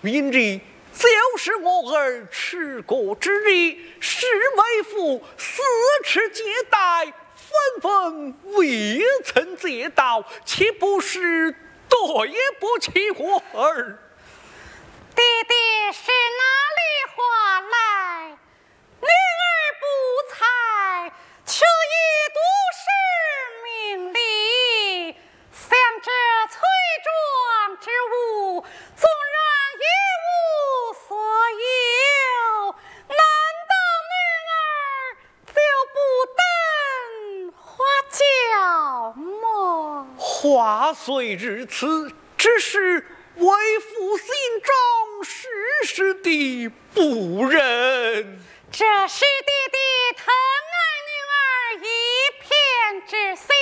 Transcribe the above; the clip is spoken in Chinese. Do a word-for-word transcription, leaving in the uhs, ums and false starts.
明日就是我儿持国之日，是为父四次接待，纷纷未曾接到，岂不是对不起我儿？ 爹爹是哪里话来？女儿不才，却已读是明理。想这翠庄之物，纵然一无所有，难道女儿就不等花轿么？ 话虽如此，只是为父心中时时的不忍。 这是爹爹疼爱女儿一片之心。